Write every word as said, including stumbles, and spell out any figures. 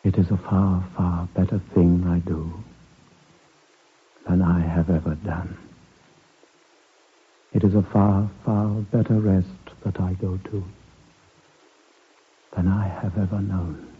It is a far, far better thing I do than I have ever done. It is a far, far better rest that I go to than I have ever known.